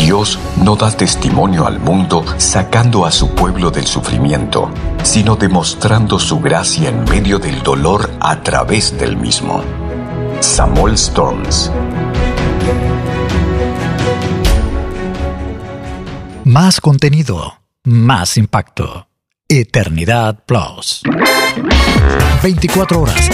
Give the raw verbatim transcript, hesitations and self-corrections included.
Dios no da testimonio al mundo sacando a su pueblo del sufrimiento, sino demostrando su gracia en medio del dolor a través del mismo. Samuel Storms. Más contenido, más impacto. Eternidad Plus. veinticuatro horas